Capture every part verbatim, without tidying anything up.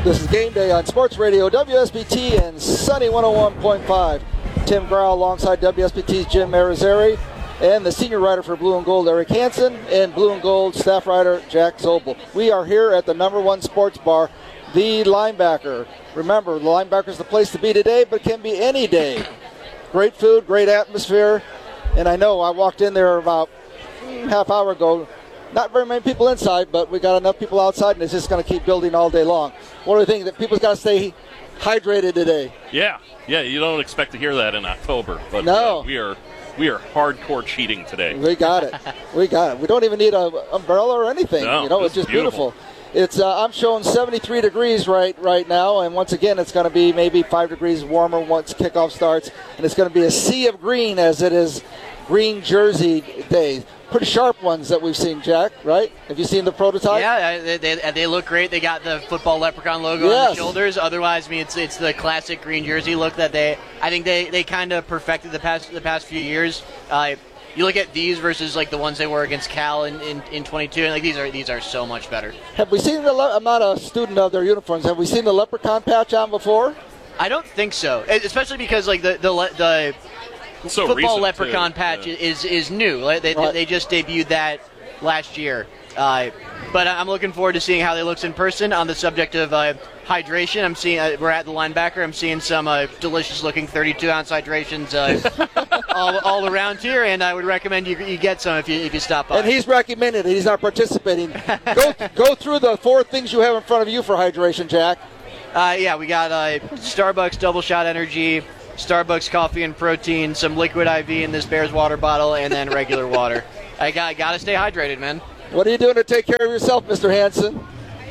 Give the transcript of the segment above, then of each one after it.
This is Game Day on Sports Radio, W S B T and Sunny one oh one point five. Tim Grau alongside W S B T's Jim Marizeri and the senior writer for Blue and Gold, Eric Hansen, and Blue and Gold staff writer, Jack Zobel. We are here at the number one sports bar, The Linebacker. Remember, the Linebacker is the place to be today, but it can be any day. Great food, great atmosphere, and I know I walked in there about mm, half hour ago. Not very many people inside, but we got enough people outside, and it's just going to keep building all day long. One of the things that people's got to stay hydrated today. Yeah, yeah. You don't expect to hear that in October, but no. uh, we are we are hardcore cheating today. We got it. We got it. We don't even need an umbrella or anything. No, you know, it's just beautiful. beautiful. It's uh, I'm showing seventy-three degrees right right now, and once again, it's going to be maybe five degrees warmer once kickoff starts, and it's going to be a sea of green as it is green jersey day. Pretty sharp ones that we've seen, Jack, right? Have you seen the prototype? Yeah, they, they, they look great. They got the football leprechaun logo yes. on the shoulders. Otherwise, I mean, it's it's the classic green jersey look that they, I think they, they kind of perfected the past the past few years. Uh, you look at these versus like the ones they were against Cal in, in, in twenty-two, and like these are these are so much better. Have we seen the? Le- I'm not a student of their uniforms. Have we seen the leprechaun patch on before? I don't think so, especially because like the the the. So football leprechaun too. patch yeah. is is new. They, right. they just debuted that last year. Uh, but I'm looking forward to seeing how they looks in person. On the subject of uh, hydration, I'm seeing uh, we're at the Linebacker. I'm seeing some uh, delicious-looking thirty-two ounce hydrations uh, all, all around here, and I would recommend you, you get some if you if you stop by. And he's recommended it. He's not participating. go go through the four things you have in front of you for hydration, Jack. Uh, yeah, we got uh, Starbucks Double Shot Energy, Starbucks coffee and protein, some liquid I V in this Bears water bottle, and then regular water. I got got to stay hydrated, man. What are you doing to take care of yourself, Mister Hansen?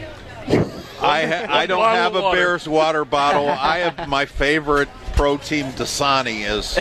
I ha- I don't have a water. Bears water bottle. I have my favorite protein, Dasani is.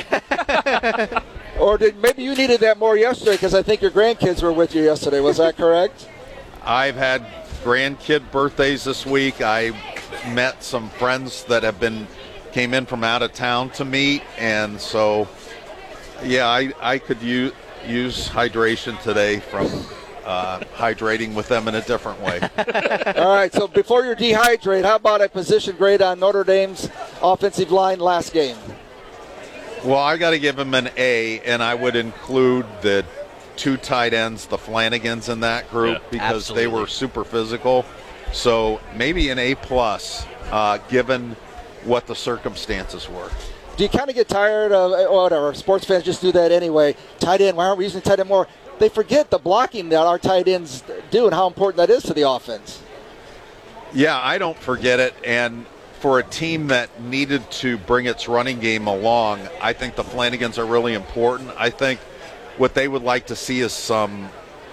Or did maybe you needed that more yesterday because I think your grandkids were with you yesterday. Was that correct? I've had grandkid birthdays this week. I met some friends that have been came in from out of town to meet, and so yeah, I I could use use hydration today from uh, hydrating with them in a different way. All right, so before you dehydrate, how about a position grade on Notre Dame's offensive line last game? Well, I got to give them an A, and I would include the two tight ends, the Flanagans, in that group yeah, because absolutely. they were super physical. So maybe an A plus, uh, given what the circumstances were. Do you kind of get tired of, oh, whatever, sports fans just do that anyway, tight end, why aren't we using tight end more? They forget the blocking that our tight ends do and how important that is to the offense. Yeah, I don't forget it, and for a team that needed to bring its running game along, I think the Flanagans are really important. I think what they would like to see is some,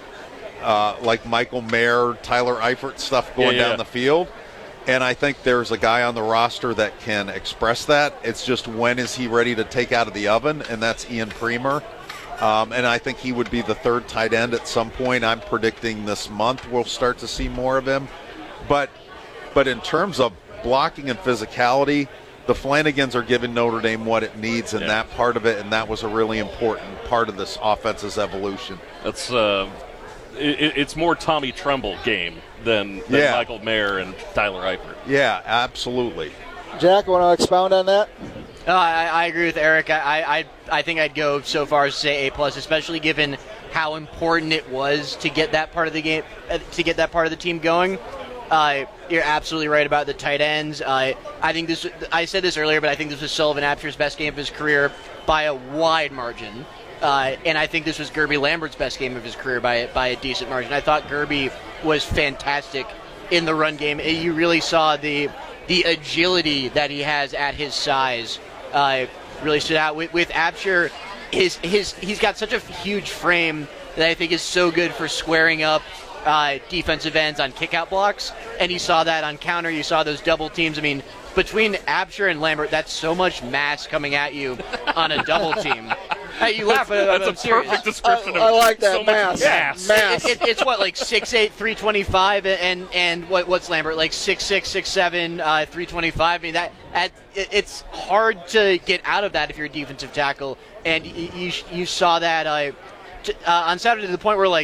uh, like Michael Mayer, Tyler Eifert stuff going yeah, yeah. down the field. And I think there's a guy on the roster that can express that. It's just when is he ready to take out of the oven, and that's Ian Premer. Um, and I think he would be the third tight end at some point. I'm predicting this month we'll start to see more of him. But but in terms of blocking and physicality, the Flanagans are giving Notre Dame what it needs in yeah. that part of it, and that was a really important part of this offense's evolution. That's uh, it, it's more Tommy Tremble game than, than yeah. Michael Mayer and Tyler Eifert. Yeah, absolutely. Jack, want to expound on that? No, I, I agree with Eric. I, I I think I'd go so far as to say A plus, especially given how important it was to get that part of the game, to get that part of the team going. Uh, you're absolutely right about the tight ends. Uh, I think this. I said this earlier, but I think this was Sullivan Absher's best game of his career by a wide margin. Uh, and I think this was Gerby Lambert's best game of his career by by a decent margin. I thought Gerby was fantastic in the run game. You really saw the the agility that he has at his size. Uh, really stood out with, with Absher. His his he's got such a huge frame that I think is so good for squaring up uh, defensive ends on kickout blocks. And you saw that on counter. You saw those double teams. I mean, between Absher and Lambert, that's so much mass coming at you on a double team. Hey, you laugh, but that's I'm a serious. perfect description I, of I like that so mass. much mass. Mass. It, it, it's what, like six eight, three twenty-five, and and what what's Lambert, like six six, six seven, uh, three twenty-five. I mean, that at, it, it's hard to get out of that if you're a defensive tackle, and you you, you saw that uh, t- uh, on Saturday to the point where, like,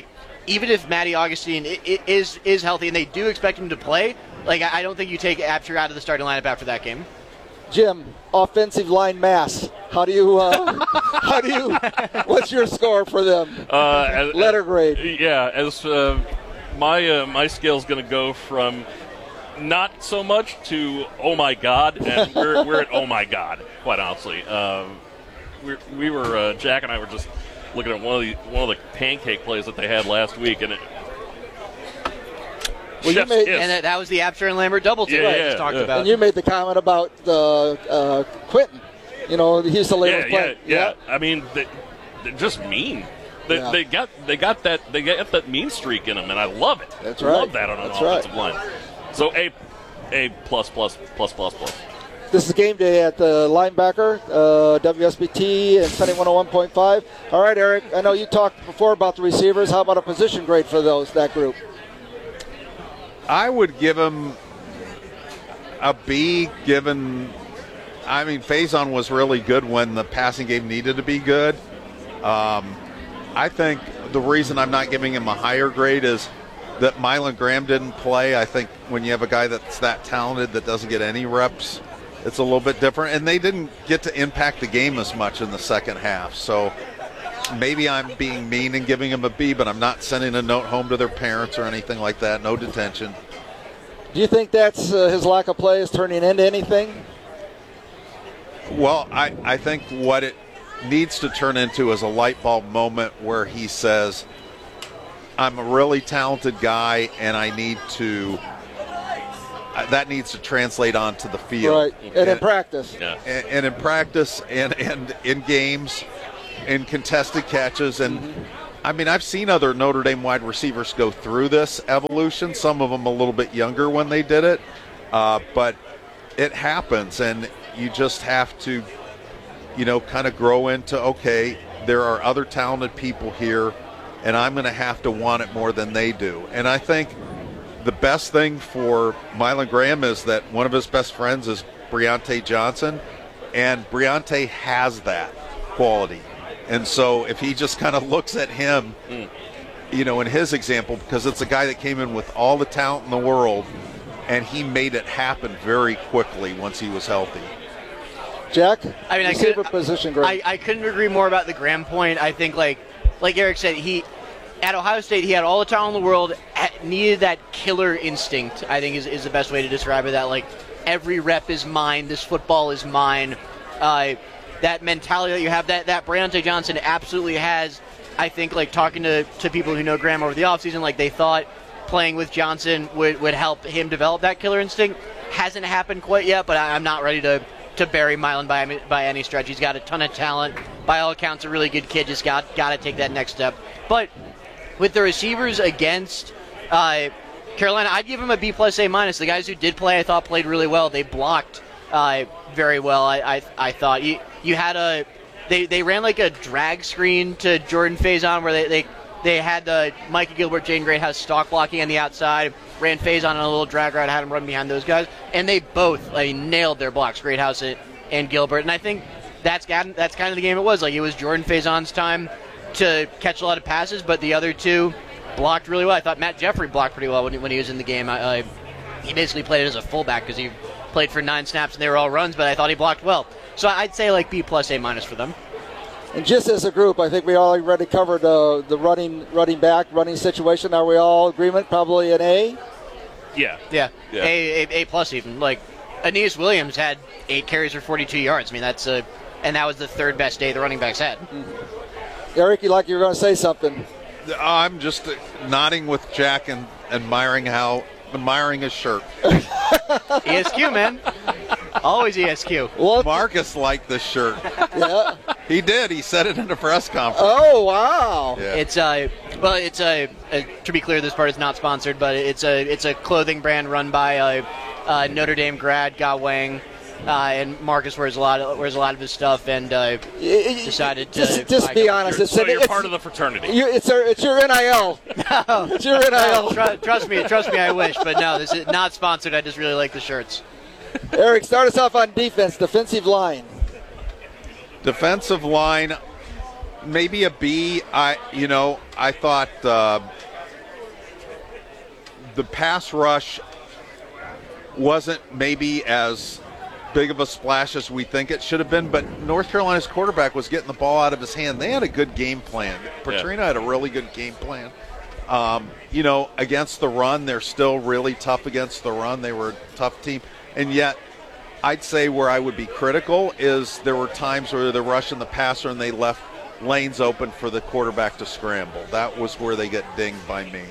even if Matty Augustine i- i- is is healthy and they do expect him to play, like I I don't think you take Absher out of the starting lineup after that game. Jim, offensive line mass. How do you? Uh, how do you? What's your score for them? Uh, as, Letter grade. Yeah, as uh, my uh, my scale's going to go from not so much to oh my god, and we're we're at oh my god. Quite honestly, um, we we were uh, Jack and I were just looking at one of the one of the pancake plays that they had last week, and it. Well, you chef's made- kiss. And that, that was the Absher and Lambert double team Yeah, I yeah, just talked yeah. about. And you made the comment about uh, uh, Quentin. You know, he used to lay yeah, with yeah, Quentin. yeah, I mean, they, they're just mean. They, Yeah. they got they got that they got that mean streak in them, and I love it. That's Love right. that on an That's offensive right. line. So a a plus plus plus plus plus. This is game day at the linebacker, uh, W S B T and Sunny one oh one point five. All right, Eric, I know you talked before about the receivers. How about a position grade for those, that group? I would give him a B, given, I mean, Faison was really good when the passing game needed to be good. Um, I think the reason I'm not giving him a higher grade is that Mylan Graham didn't play. I think when you have a guy that's that talented that doesn't get any reps, it's a little bit different. And they didn't get to impact the game as much in the second half. So maybe I'm being mean and giving him a B, but I'm not sending a note home to their parents or anything like that. No detention. Do you think that's uh, his lack of play is turning into anything? Well, I, I think what it needs to turn into is a light bulb moment where he says, I'm a really talented guy and I need to, uh, that needs to translate onto the field. Right, and in practice. Yeah. And, and in practice and, and in games, in contested catches. And Mm-hmm. I mean, I've seen other Notre Dame wide receivers go through this evolution, some of them a little bit younger when they did it. Uh, but it happens, and you just have to, you know, kind of grow into, okay, there are other talented people here, and I'm going to have to want it more than they do. And I think the best thing for Mylan Graham is that one of his best friends is Briante Johnson, and Briante has that quality. And so if he just kind of looks at him, mm. you know, in his example, because it's a guy that came in with all the talent in the world, and he made it happen very quickly once he was healthy. Jack, I mean, I receiver could, position grade. I, I couldn't agree more about the Graham point. I think, like, like Eric said, he at Ohio State he had all the talent in the world, had, needed that killer instinct. I think is is the best way to describe it. That like every rep is mine. This football is mine. Uh, that mentality that you have, that that Briante Johnson absolutely has. I think, like, talking to, to people who know Graham over the offseason, like, they thought playing with Johnson would, would help him develop that killer instinct. Hasn't happened quite yet, but I, I'm not ready to, to bury Mylan by by any stretch. He's got a ton of talent. By all accounts, a really good kid. Just got got to take that next step. But with the receivers against uh, Carolina, I'd give him a B plus, A minus. The guys who did play, I thought, played really well. They blocked uh, very well. I I, I thought you you had a they, they ran like a drag screen to Jordan Faison where they they, they had the Micah Gilbert, Jaden Greathouse stock blocking on the outside. Ran Faison on a little drag route, had him run behind those guys, and they both like, nailed their blocks, Greathouse and, and Gilbert. And I think that's that's kind of the game it was. Like it was Jordan Faison's time to catch a lot of passes, but the other two blocked really well. I thought Matt Jeffrey blocked pretty well when he, when he was in the game. I, I, he basically played as a fullback because he played for nine snaps and they were all runs, but I thought he blocked well. So I'd say like B plus, A minus for them. And just as a group, I think we already covered uh, the running running back, running situation. Are we all agreement? Probably an A? Yeah. Yeah. Yeah. A, A, A plus even. Like, Aeneas Williams had eight carries for forty-two yards. I mean, that's a, and that was the third best day the running backs had. Mm-hmm. Eric, you like you were going to say something. I'm just nodding with Jack and admiring how admiring his shirt. E S Q, man. Always E S Q. What? Marcus liked this shirt. Yeah. He did. He said it in a press conference. Oh, wow. Yeah. It's a well, it's a, a to be clear, this part is not sponsored, but it's a it's a clothing brand run by a, a Notre Dame grad, Ga Wang, uh, and Marcus wears a lot of, wears a lot of his stuff, and uh, decided to just, just buy be a couple honest. shirts. It's, So an, you're it's, part of the fraternity. you, it's, our, it's your N I L. It's your N I L. Tru- trust me, trust me, I wish, but no, this is not sponsored. I just really like the shirts. Eric, start us off on defense, defensive line. Defensive line, maybe a B. I, you know, I thought uh, the pass rush wasn't maybe as big of a splash as we think it should have been, but North Carolina's quarterback was getting the ball out of his hand. They had a good game plan. Petrino yeah. had a really good game plan. Um, you know, against the run, they're still really tough against the run. They were a tough team. And yet, I'd say where I would be critical is there were times where they're rushing the passer and they left lanes open for the quarterback to scramble. That was where they get dinged by me.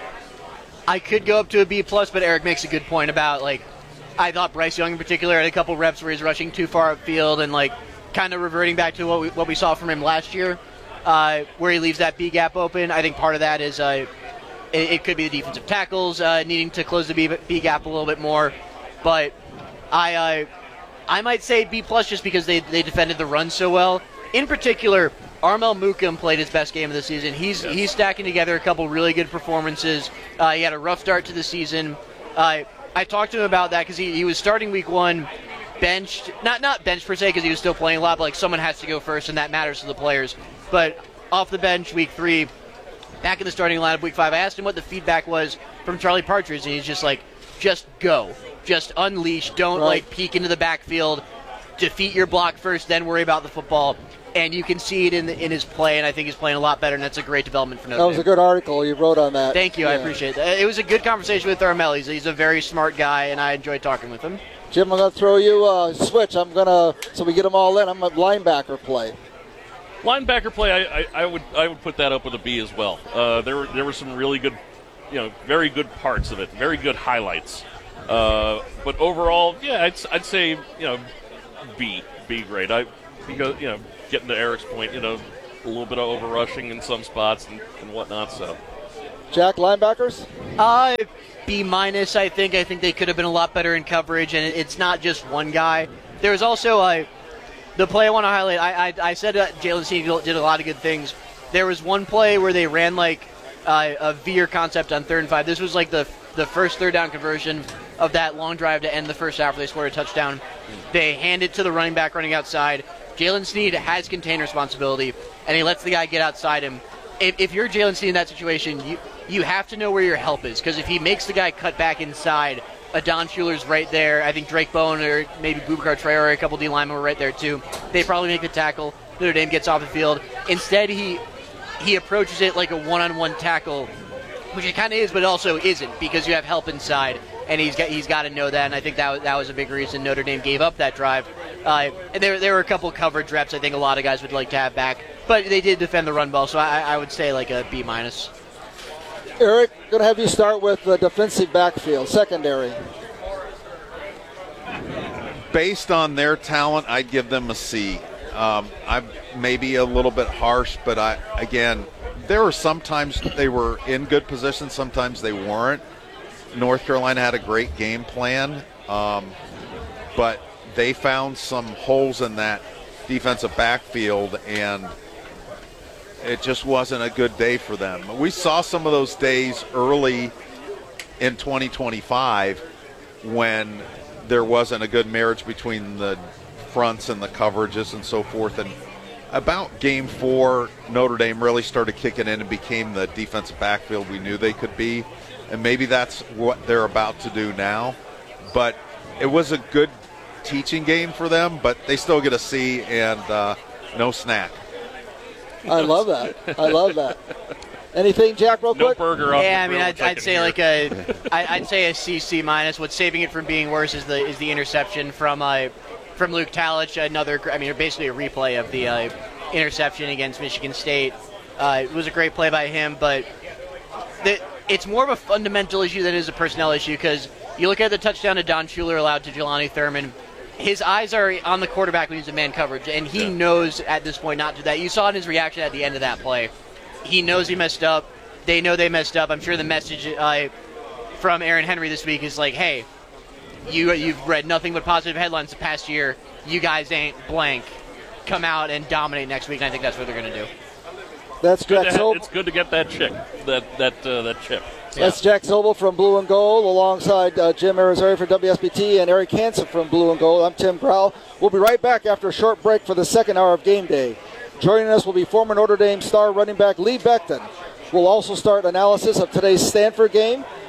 I could go up to a B plus, but Eric makes a good point about, like, I thought Bryce Young in particular had a couple reps where he's rushing too far upfield and, like, kind of reverting back to what we, what we saw from him last year, uh, where he leaves that B gap open. I think part of that is uh, it, it could be the defensive tackles uh, needing to close the B, B gap a little bit more. But I uh, I might say B plus just because they, they defended the run so well. In particular, Armel Mukim played his best game of the season. He's yes. he's stacking together a couple really good performances. Uh, he had a rough start to the season. Uh, I talked to him about that because he, he was starting week one benched. Not not benched per se because he was still playing a lot, but like someone has to go first, and that matters to the players. But off the bench week three, back in the starting lineup week five, I asked him what the feedback was from Charlie Partridge, and he's just like, just go. Just unleash. Don't right. like peek into the backfield. Defeat your block first, then worry about the football. And you can see it in the, in his play, and I think he's playing a lot better, and that's a great development for Notre Dame. That was a good article you wrote on that. Thank you. Yeah. I appreciate that. It was a good conversation with Armel. He's, he's a very smart guy, and I enjoyed talking with him. Jim, I'm going to throw you a switch. I'm going to, so we get them all in, I'm a linebacker play. Linebacker play, I, I, I would I would put that up with a B as well. Uh, there were there were some really good, you know, very good parts of it, very good highlights. Uh, but overall, yeah, I'd, I'd say, you know, B, B grade. I because you know, getting to Eric's point, you know, a little bit of over rushing in some spots and, and whatnot. So, Jack, linebackers? Uh, B minus. I think. I think they could have been a lot better in coverage, and it's not just one guy. There was also a. The play I want to highlight, I I, I said that Jalen Snead did a lot of good things. There was one play where they ran like uh, a veer concept on third and five. This was like the the first third down conversion of that long drive to end the first half where they scored a touchdown. They hand it to the running back running outside. Jalen Snead has contain responsibility, and he lets the guy get outside him. If, if you're Jalen Snead in that situation, you, you have to know where your help is, because if he makes the guy cut back inside, Adon Schuler's right there. I think Drake Bowen or maybe Boubacar Traore, a couple D linemen were right there too. They probably make the tackle. Notre Dame gets off the field. Instead, he he approaches it like a one-on-one tackle, which it kind of is, but it also isn't, because you have help inside, and he's got he's got to know that. And I think that was, that was a big reason Notre Dame gave up that drive. Uh, and there there were a couple coverage reps I think a lot of guys would like to have back, but they did defend the run ball, so I, I would say like a B minus. Eric, going to have you start with the defensive backfield, secondary. Based on their talent, I'd give them a C. Um, I'm maybe a little bit harsh, but I again, there were sometimes they were in good position, sometimes they weren't. North Carolina had a great game plan, um, but they found some holes in that defensive backfield, and it just wasn't a good day for them. We saw some of those days early in twenty twenty-five when there wasn't a good marriage between the fronts and the coverages and so forth. And about game four, Notre Dame really started kicking in and became the defensive backfield we knew they could be. And maybe that's what they're about to do now. But it was a good teaching game for them, but they still get a C and uh, no snack. I love that. I love that. Anything, Jack, real no quick? Burger off yeah, I the mean, grill, I'd, I'd say hear. like a, I, I'd say a C, C minus. What's saving it from being worse is the is the interception from uh, from Luke Talich. Another, I mean, basically a replay of the uh, interception against Michigan State. Uh, it was a great play by him, but the, it's more of a fundamental issue than it is a personnel issue, because you look at the touchdown to Don Schuler allowed to Jelani Thurman. His eyes are on the quarterback when he's in man coverage, and he yeah. knows at this point not to do that. You saw in his reaction at the end of that play. He knows he messed up. They know they messed up. I'm sure the message uh, from Aaron Henry this week is like, hey, you, you've read nothing but positive headlines the past year. You guys ain't blank. Come out and dominate next week, and I think that's what they're going to do. That's Good Jack to ha- Zobel. It's good to get that chick, that that uh, that chip. That's Jack Zobel from Blue and Gold, alongside uh, Jim Arizari for W S B T and Eric Hansen from Blue and Gold. I'm Tim Grau. We'll be right back after a short break for the second hour of Game Day. Joining us will be former Notre Dame star running back Lee Becton. We'll also start analysis of today's Stanford game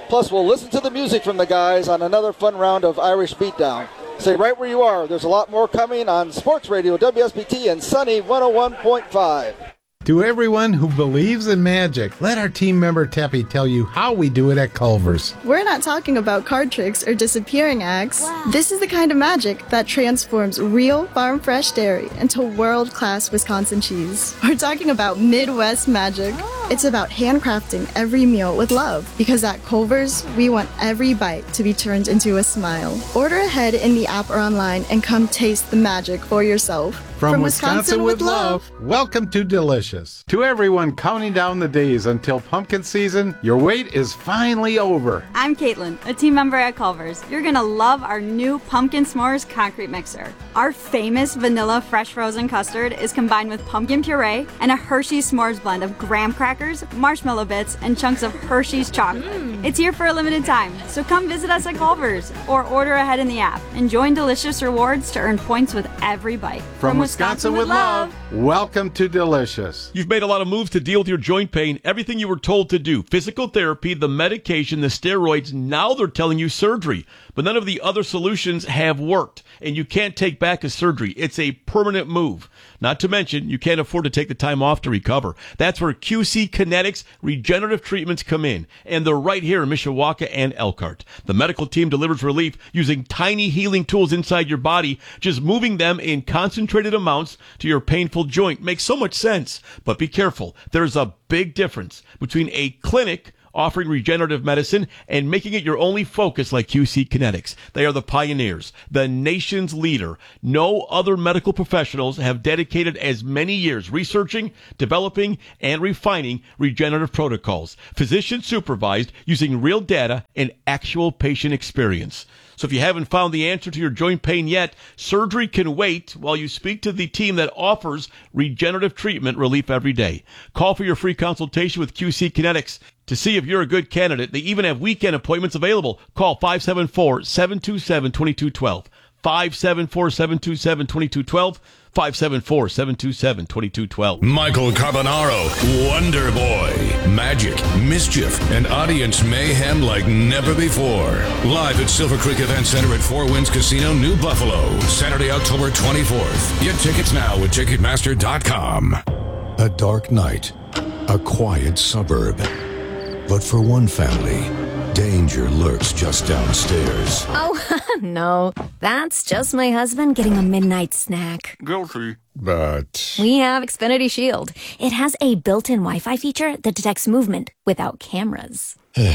Plus, we'll listen to the music from the guys on another fun round of Irish Beatdown. Stay right where you are. There's a lot more coming on Sports Radio W S B T and Sunny one oh one point five. To everyone who believes in magic, let our team member Teppy tell you how we do it at Culver's. We're not talking about card tricks or disappearing acts. Wow. This is the kind of magic that transforms real farm-fresh dairy into world-class Wisconsin cheese. We're talking about Midwest magic. Oh. It's about handcrafting every meal with love, because at Culver's, we want every bite to be turned into a smile. Order ahead in the app or online and come taste the magic for yourself. From, From Wisconsin, Wisconsin with love, love, welcome to Delicious. To everyone counting down the days until pumpkin season, your wait is finally over. I'm Caitlin, a team member at Culver's. You're going to love our new Pumpkin S'mores concrete mixer. Our famous vanilla fresh frozen custard is combined with pumpkin puree and a Hershey's S'mores blend of graham crackers, marshmallow bits, and chunks of Hershey's chocolate. Mm. It's here for a limited time, so come visit us at Culver's or order ahead in the app and join Delicious Rewards to earn points with every bite. From, From Wisconsin, Wisconsin with love, welcome to Delicious. You've made a lot of moves to deal with your joint pain, everything you were told to do, physical therapy, the medication, the steroids, now they're telling you surgery. But none of the other solutions have worked, and you can't take back a surgery. It's a permanent move. Not to mention, you can't afford to take the time off to recover. That's where Q C Kinetics Regenerative Treatments come in, and they're right here in Mishawaka and Elkhart. The medical team delivers relief using tiny healing tools inside your body. Just moving them in concentrated amounts to your painful joint makes so much sense. But be careful. There's a big difference between a clinic offering regenerative medicine and making it your only focus like Q C Kinetics. They are the pioneers, the nation's leader. No other medical professionals have dedicated as many years researching, developing, and refining regenerative protocols, physician supervised using real data and actual patient experience. So if you haven't found the answer to your joint pain yet, surgery can wait while you speak to the team that offers regenerative treatment relief every day. Call for your free consultation with Q C Kinetics to see if you're a good candidate. They even have weekend appointments available. Call five seven four, seven two seven, two two one two. five seven four, seven two seven, two two one two. five seven four, seven two seven, two two one two. Michael Carbonaro, Wonder Boy. Magic, mischief, and audience mayhem like never before. Live at Silver Creek Event Center at Four Winds Casino, New Buffalo. Saturday, October twenty-fourth. Get tickets now at Ticketmaster dot com. A dark night. A quiet suburb. But for one family, danger lurks just downstairs. Oh, no. That's just my husband getting a midnight snack. Guilty. But we have Xfinity Shield. It has a built-in Wi-Fi feature that detects movement without cameras.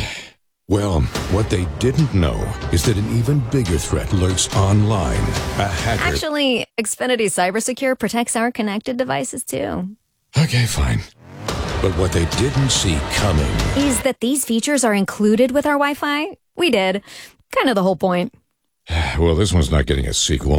Well, what they didn't know is that an even bigger threat lurks online. A hacker. Actually, Xfinity CyberSecure protects our connected devices, too. Okay, fine. But what they didn't see coming is that these features are included with our Wi-Fi. We did. Kind of the whole point. Well, this one's not getting a sequel.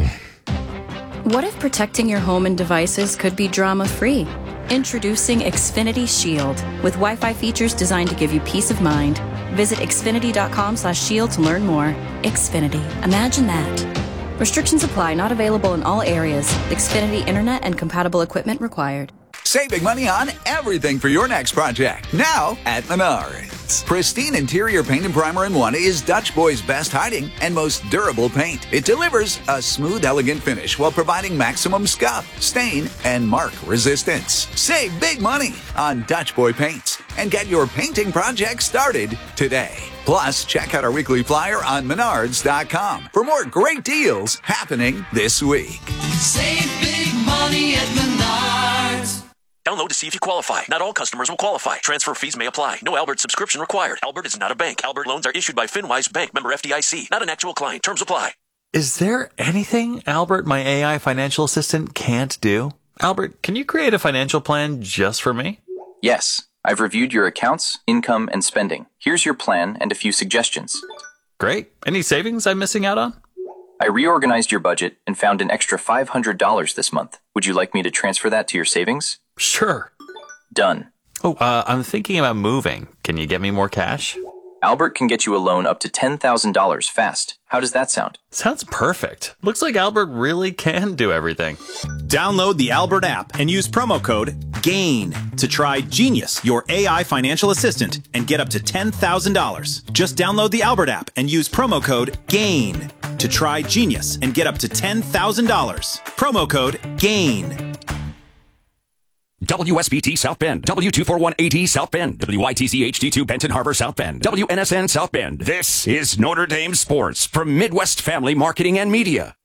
What if protecting your home and devices could be drama-free? Introducing Xfinity Shield with Wi-Fi features designed to give you peace of mind. Visit Xfinity dot com slash shield to learn more. Xfinity. Imagine that. Restrictions apply. Not available in all areas. Xfinity Internet and compatible equipment required. Save big money on everything for your next project. Now at Menards. Pristine interior paint and primer in one is Dutch Boy's best hiding and most durable paint. It delivers a smooth, elegant finish while providing maximum scuff, stain, and mark resistance. Save big money on Dutch Boy paints and get your painting project started today. Plus, check out our weekly flyer on Menards dot com for more great deals happening this week. Save big money at Menards. Download to see if you qualify. Not all customers will qualify. Transfer fees may apply. No Albert subscription required. Albert is not a bank. Albert loans are issued by FinWise Bank, member F D I C. Not an actual client. Terms apply. Is there anything Albert, my A I financial assistant, can't do? Albert, can you create a financial plan just for me? Yes. I've reviewed your accounts, income, and spending. Here's your plan and a few suggestions. Great. Any savings I'm missing out on? I reorganized your budget and found an extra five hundred dollars this month. Would you like me to transfer that to your savings? Sure. Done. Oh, uh, I'm thinking about moving. Can you get me more cash? Albert can get you a loan up to ten thousand dollars fast. How does that sound? Sounds perfect. Looks like Albert really can do everything. Download the Albert app and use promo code GAIN to try Genius, your A I financial assistant, and get up to ten thousand dollars. Just download the Albert app and use promo code GAIN to try Genius and get up to ten thousand dollars. Promo code GAIN. W S B T South Bend, W two forty-one A T South Bend, W I T C H D two Benton Harbor South Bend, W N S N South Bend. This is Notre Dame Sports from Midwest Family Marketing and Media.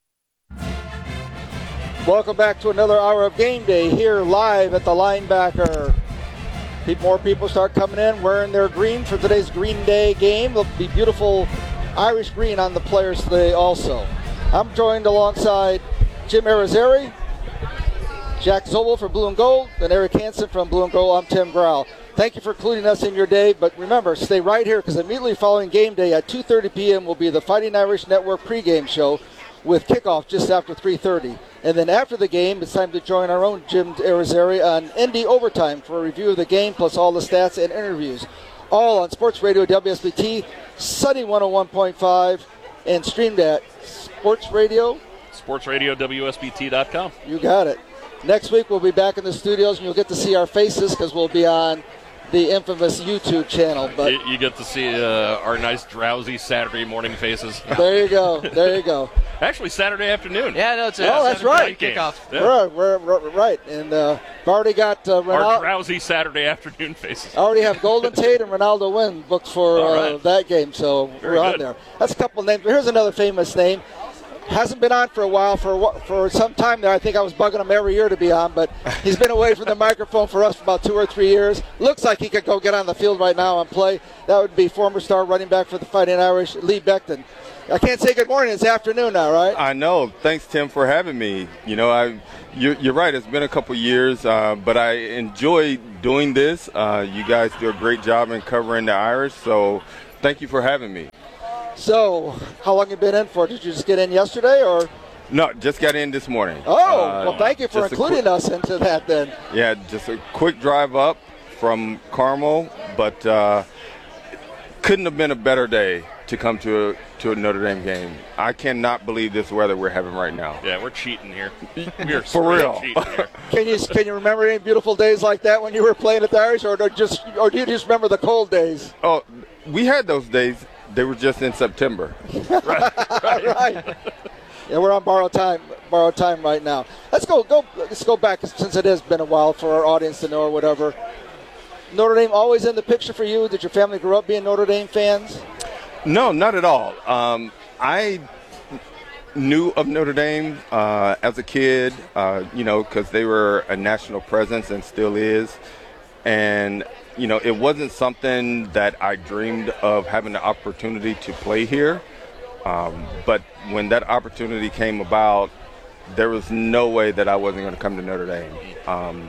Welcome back to another hour of Game Day here live at the linebacker. More people start coming in wearing their green for today's Green Day game. There'll be beautiful Irish green on the players today also. I'm joined alongside Jim Irizarry, Jack Zobel from Blue and Gold, and Eric Hansen from Blue and Gold. I'm Tim Grau. Thank you for including us in your day, but remember, stay right here because immediately following game day at two thirty p.m. will be the Fighting Irish Network pregame show with kickoff just after three thirty. And then after the game, it's time to join our own Jim Irizarry on Indy Overtime for a review of the game plus all the stats and interviews. All on Sports Radio W S B T, Sunny one oh one point five, and streamed at Sports Radio. Sports Radio W S B T dot com. You got it. Next week, we'll be back in the studios, and you'll get to see our faces because we'll be on the infamous YouTube channel. But You, you get to see uh, our nice, drowsy Saturday morning faces. There you go. There you go. Actually, Saturday afternoon. Yeah, no, it's a Oh, that's right. Kickoff. We're, we're, we're right. And uh, we've already got uh, Our Ronaldo. drowsy Saturday afternoon faces. I already have Golden Tate and Ronaldo Wynn booked for All uh, right. that game, so Very we're on good. there. That's a couple names. But here's another famous name. Hasn't been on for a while, for a wh- for some time there. I think I was bugging him every year to be on, but he's been away from the microphone for us for about two or three years. Looks like he could go get on the field right now and play. That would be former star running back for the Fighting Irish, Lee Becton. I can't say good morning. It's afternoon now, right? I know. Thanks, Tim, for having me. You know, I you're, you're right. It's been a couple years, uh, but I enjoy doing this. Uh, you guys do a great job in covering the Irish, so thank you for having me. So, how long have you been in for? Did you just get in yesterday, or? No, just got in this morning. Oh, Uh, well, thank you for just a including quick- us into that then. Yeah, just a quick drive up from Carmel, but uh, couldn't have been a better day to come to a, to a Notre Dame game. I cannot believe this weather we're having right now. Yeah, we're cheating here. We are For straight real. up cheating here. Can you can you remember any beautiful days like that when you were playing at the Irish, or do just or do you just remember the cold days? Oh, we had those days. They were just in September. right. Yeah, we're on borrowed time, borrowed time right now. Let's go, go. Let's go back since it has been a while for our audience to know or whatever. Notre Dame always in the picture for you. Did your family grow up being Notre Dame fans? No, not at all. Um, I knew of Notre Dame uh, as a kid, uh, you know, because they were a national presence and still is. And, you know, it wasn't something that I dreamed of having the opportunity to play here. Um, but when that opportunity came about, there was no way that I wasn't going to come to Notre Dame. Um,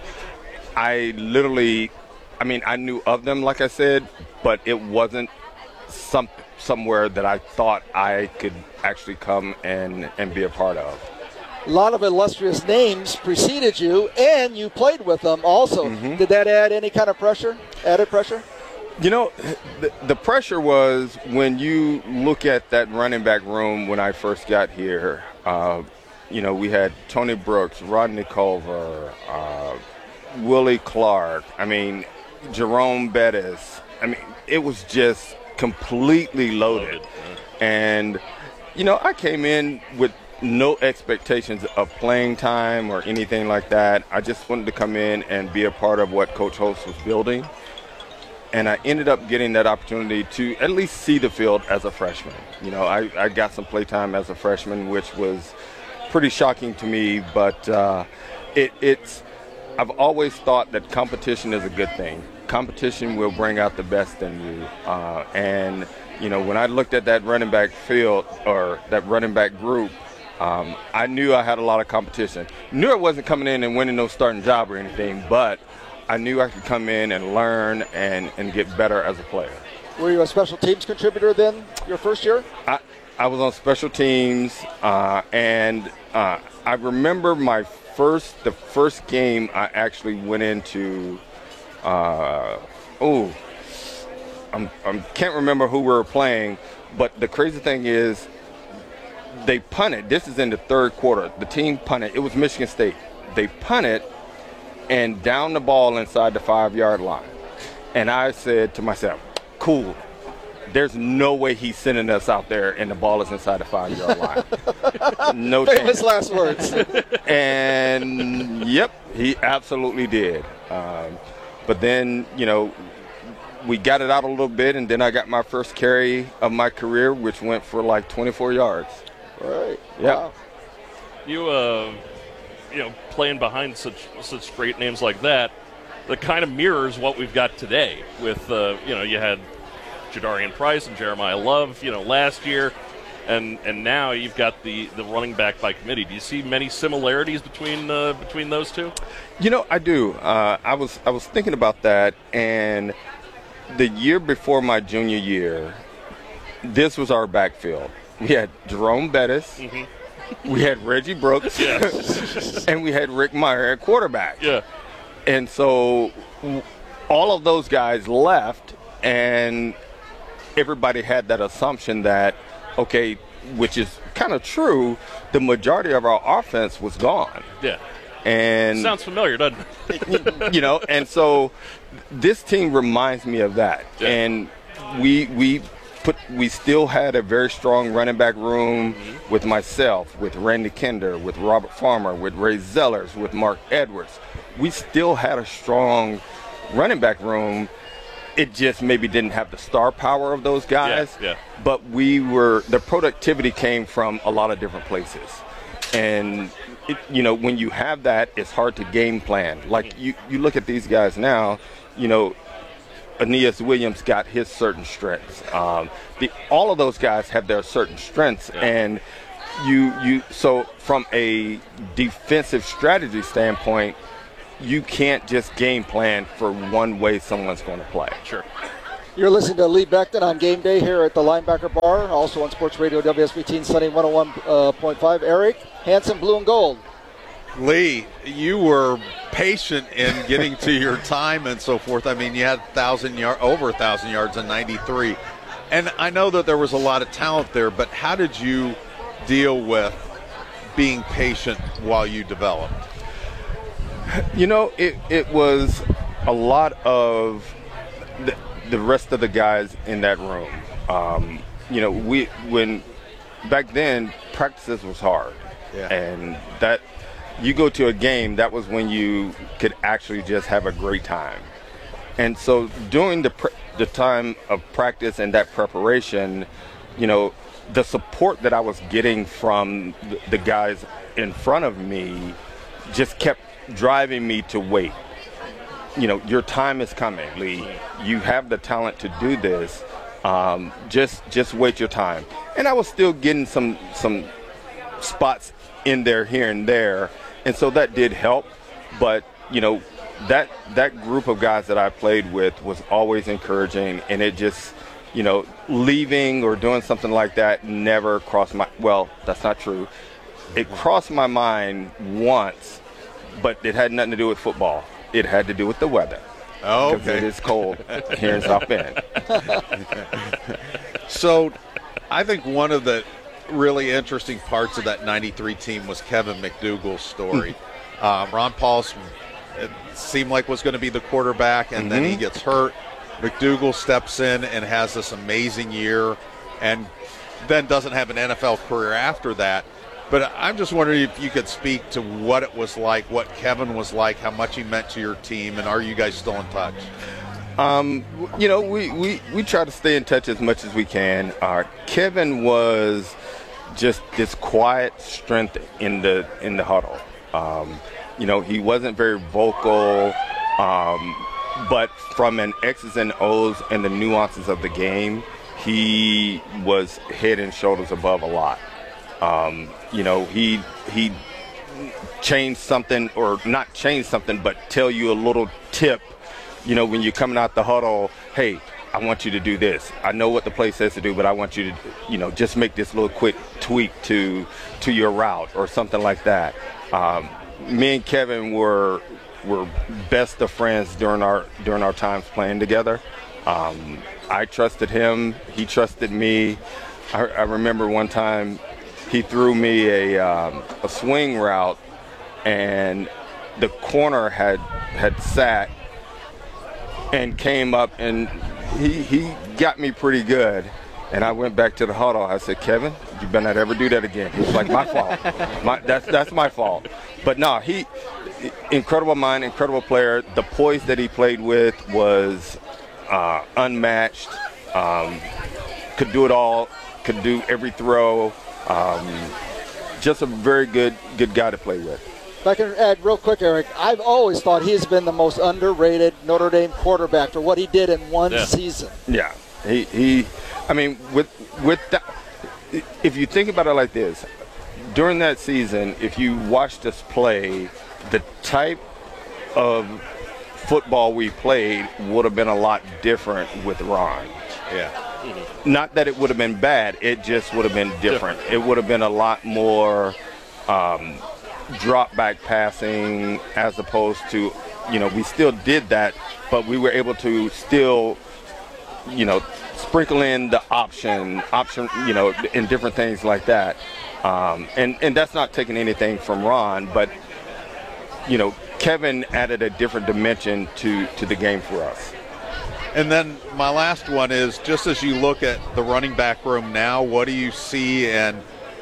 I literally, I mean, I knew of them, like I said, but it wasn't some, somewhere that I thought I could actually come and, and be a part of. A lot of illustrious names preceded you, and you played with them also. Mm-hmm. Did that add any kind of pressure, added pressure? You know, the, the pressure was when you look at that running back room when I first got here. Uh, you know, we had Tony Brooks, Rodney Culver, uh, Willie Clark, I mean, Jerome Bettis. I mean, it was just completely loaded. And, you know, I came in with no expectations of playing time or anything like that. I just wanted to come in and be a part of what Coach Holtz was building. And I ended up getting that opportunity to at least see the field as a freshman. You know, I, I got some play time as a freshman, which was pretty shocking to me. But uh, it, it's I've always thought that competition is a good thing. Competition will bring out the best in you. Uh, and, you know, when I looked at that running back field or that running back group, um, I knew I had a lot of competition. Knew I wasn't coming in and winning no starting job or anything, but I knew I could come in and learn and, and get better as a player. Were you a special teams contributor then, your first year? I, I was on special teams, uh, and uh, I remember my first, the first game I actually went into, uh, oh, I'm, I'm can't remember who we were playing, but the crazy thing is they punted. This is in the third quarter. The team punted. It was Michigan State. They punted and down the ball inside the five-yard line. And I said to myself, cool. There's no way he's sending us out there and the ball is inside the five-yard line. No Famous chance. last words. And, yep, he absolutely did. Um, but then, you know, we got it out a little bit, and then I got my first carry of my career, which went for like twenty-four yards. Right. Yeah. Wow. You, uh, you know, playing behind such such great names like that, that kind of mirrors what we've got today with, uh, you know, you had Jadarian Price and Jeremiah Love, you know, last year, and and now you've got the, the running back by committee. Do you see many similarities between uh, between those two? You know, I do. Uh, I was I was thinking about that, and the year before my junior year, this was our backfield. We had Jerome Bettis, mm-hmm. we had Reggie Brooks, yes. and we had Rick Meyer at quarterback. Yeah, and so all of those guys left, and everybody had that assumption that, okay, which is kind of true, the majority of our offense was gone. Yeah. And sounds familiar, doesn't it? You know, and so this team reminds me of that. Yeah. And we we put we still had a very strong running back room mm-hmm. with myself, with Randy Kinder, with Robert Farmer, with Ray Zellers, with Mark Edwards. We still had a strong running back room. It just maybe didn't have the star power of those guys. Yeah, yeah. But we were the productivity came from a lot of different places. And it, you know, when you have that, it's hard to game plan. Like you, you look at these guys now, you know, Aeneas Williams got his certain strengths. Um, the, all of those guys have their certain strengths, yeah. and you, you. So from a defensive strategy standpoint, you can't just game plan for one way someone's going to play. Sure. You're listening to Lee Beckton on Game Day here at the Linebacker Bar, also on Sports Radio W S B T and Sunny one oh one point five. Eric Hansen, Blue and Gold. Lee, you were patient in getting to your time and so forth. I mean, you had thousand yard, over a thousand yards in ninety-three, and I know that there was a lot of talent there. But how did you deal with being patient while you developed? You know, it it was a lot of the, the rest of the guys in that room. Um, you know, we when back then practices was hard, yeah. and that you go to a game, that was when you could actually just have a great time. And so during the pre- the time of practice and that preparation, you know, the support that I was getting from the, the guys in front of me just kept driving me to wait. You know, your time is coming, Lee. You have the talent to do this. Um, just just wait your time. And I was still getting some some spots in there here and there, and so that did help. But you know, that that group of guys that I played with was always encouraging, and it just, you know, leaving or doing something like that never crossed my, well, that's not true. It crossed my mind once, but it had nothing to do with football. It had to do with the weather. Oh, because okay. it is cold here in South Bend. So I think one of the really interesting parts of that ninety-three team was Kevin McDougal's story. um, Ron Paulson, it seemed like was going to be the quarterback, and mm-hmm. then he gets hurt. McDougal steps in and has this amazing year, and then doesn't have an N F L career after that. But I'm just wondering if you could speak to what it was like, what Kevin was like, how much he meant to your team, and are you guys still in touch? Um, you know, we, we, we try to stay in touch as much as we can. Uh, Kevin was just this quiet strength in the in the huddle. Um, you know, he wasn't very vocal, um, but from an X's and O's and the nuances of the game, he was head and shoulders above a lot. Um, you know, he he changed something, or not change something, but tell you a little tip. You know, when you're coming out the huddle, hey, I want you to do this. I know what the play says to do, but I want you to, you know, just make this little quick tweak to to your route or something like that. Um, me and Kevin were were best of friends during our during our times playing together. Um, I trusted him. He trusted me. I, I remember one time he threw me a um, a swing route, and the corner had had sat and came up, and he he got me pretty good. And I went back to the huddle. I said, Kevin, you better not ever do that again. He was like, my fault. My, that's that's my fault. But no, he, incredible mind, incredible player. The poise that he played with was uh, unmatched. Um, could do it all. Could do every throw. Um, just a very good good guy to play with. If I can add real quick, Eric, I've always thought he's been the most underrated Notre Dame quarterback for what he did in one Yeah. season. Yeah, he he. I mean, with with that, if you think about it like this, during that season, if you watched us play, the type of football we played would have been a lot different with Ron. Yeah. Not that it would have been bad, it just would have been different. It would have been a lot more um, drop back passing as opposed to, you know, we still did that, but we were able to still, you know, sprinkle in the option, option, you know, and different things like that. Um, and, and that's not taking anything from Ron, but, you know, Kevin added a different dimension to, to the game for us. And then my last one is, just as you look at the running back room now, what do you see, and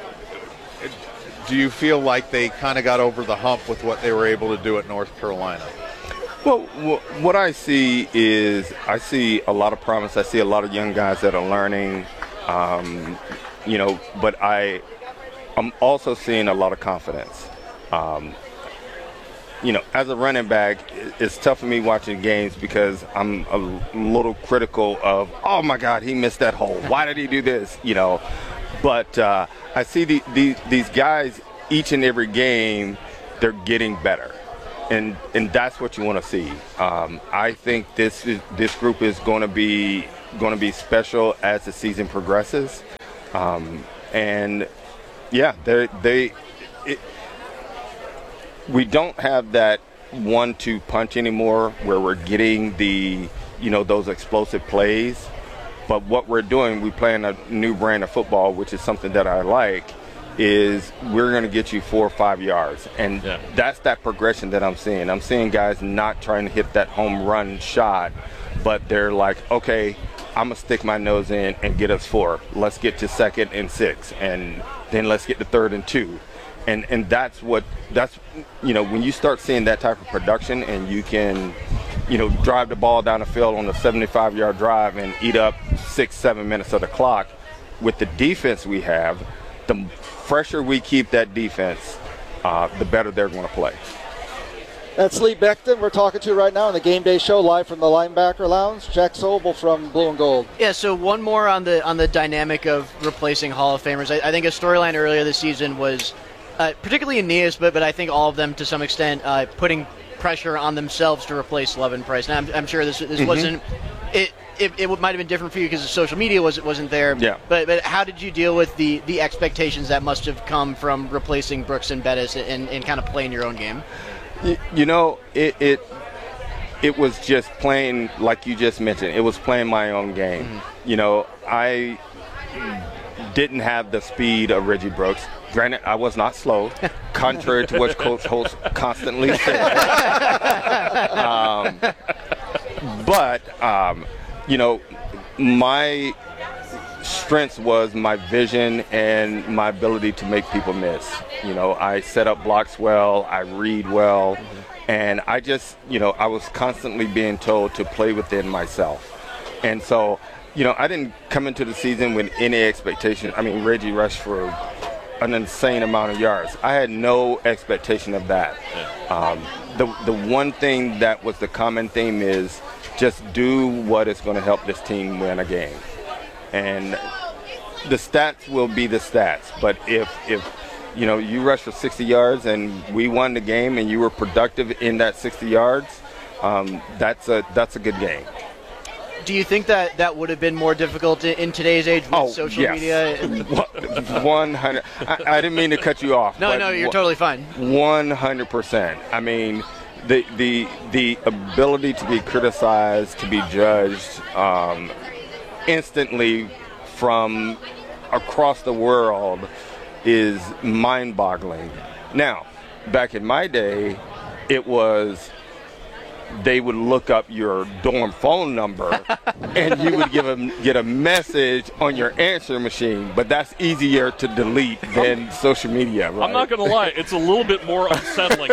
do you feel like they kind of got over the hump with what they were able to do at North Carolina? Well, wh- what I see is I see a lot of promise. I see a lot of young guys that are learning, um, you know, but I, I'm also seeing a lot of confidence. Um, you know, as a running back, it's tough for me watching games because I'm a little critical of, oh my God, he missed that hole. Why did he do this? You know, but uh, I see the, the, these guys each and every game, they're getting better. And and that's what you want to see. Um, I think this is, this group is going to be going to be special as the season progresses. Um, and yeah, they they it, we don't have that one two punch anymore where we're getting the you know those explosive plays. But what we're doing, we're playing a new brand of football, which is something that I like. Is we're going to get you four or five yards. And yeah. that's that progression that I'm seeing. I'm seeing guys not trying to hit that home run shot, but they're like, okay, I'm going to stick my nose in and get us four. Let's get to second and six, and then let's get to third and two. And and that's what, that's, you know, when you start seeing that type of production and you can, you know, drive the ball down the field on a seventy-five-yard drive and eat up six, seven minutes of the clock with the defense we have, the fresher we keep that defense, uh, the better they're going to play. That's Lee Beckton we're talking to right now on the Game Day Show, live from the Linebacker Lounge. Jack Sobel from Blue and Gold. Yeah, so one more on the on the dynamic of replacing Hall of Famers. I, I think a storyline earlier this season was, uh, particularly Aeneas, but, but I think all of them to some extent, uh, putting pressure on themselves to replace Love and Price. Now, I'm, I'm sure this this mm-hmm. wasn't it. It, it might have been different for you because the social media was wasn't there. Yeah. But but how did you deal with the, the expectations that must have come from replacing Brooks and Bettis and, and kind of playing your own game? You, you know, it, it it was just playing like you just mentioned. It was playing my own game. Mm-hmm. You know, I didn't have the speed of Reggie Brooks. Granted, I was not slow, contrary to what Coach Holtz constantly said. um, but. Um, You know, my strength was my vision and my ability to make people miss. You know, I set up blocks well, I read well, mm-hmm. and I just, you know, I was constantly being told to play within myself. And so, you know, I didn't come into the season with any expectation. I mean, Reggie rushed for an insane amount of yards. I had no expectation of that. Um, the the one thing that was the common theme is just do what is going to help this team win a game. And the stats will be the stats. But if, if you know, you rush for sixty yards and we won the game and you were productive in that sixty yards, um, that's a that's a good game. Do you think that that would have been more difficult in today's age with oh, social yes. media? one hundred I, I didn't mean to cut you off. No, no, you're totally fine. one hundred percent. I mean, the the the ability to be criticized, to be judged, um, instantly from across the world is mind-boggling. Now, back in my day, it was they would look up your dorm phone number and you would give them get a message on your answer machine, but that's easier to delete than social media, right? I'm not going to lie, it's a little bit more unsettling.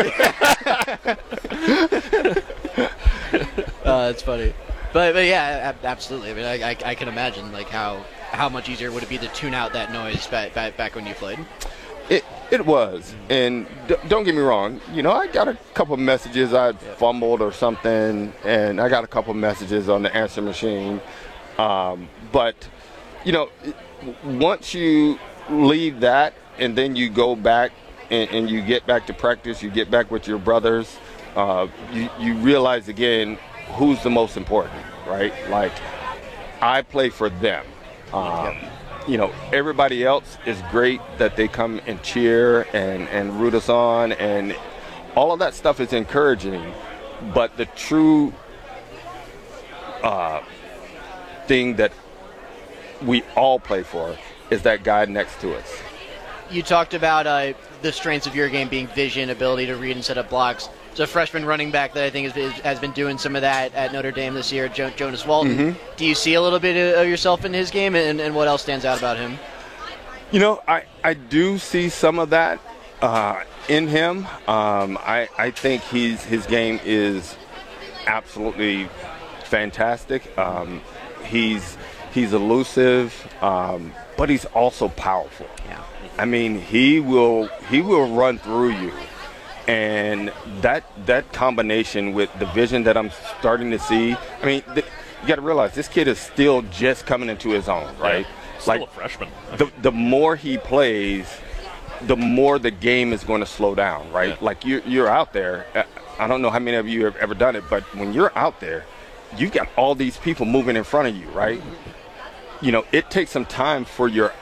Uh, that's funny, but but yeah, ab- absolutely. I mean, I, I, I can imagine like how, how much easier would it be to tune out that noise back back, back when you played. It it was, and d- don't get me wrong. You know, I got a couple messages I fumbled or something, and I got a couple messages on the answer machine. Um, but you know, it, once you leave that, and then you go back and, and you get back to practice, you get back with your brothers. Uh, you you realize again who's the most important, right? Like, I play for them. Um, you know, everybody else is great that they come and cheer and, and root us on, and all of that stuff is encouraging. But the true uh, thing that we all play for is that guy next to us. You talked about uh, the strengths of your game being vision, ability to read and set up blocks. It's a freshman running back that I think has, has been doing some of that at Notre Dame this year, jo- Jonas Walton. Mm-hmm. Do you see a little bit of yourself in his game, and, and what else stands out about him? You know, I, I do see some of that uh, in him. Um, I, I think he's, his game is absolutely fantastic. Um, he's he's elusive, um, but he's also powerful. Yeah. I mean, he will he will run through you. And that that combination with the vision that I'm starting to see, I mean, th- you got to realize this kid is still just coming into his own, right? Yeah, still like a freshman. The the more he plays, the more the game is going to slow down, right? Yeah. Like you you're out there. I don't know how many of you have ever done it, but when you're out there, you've got all these people moving in front of you, right? You know, it takes some time for your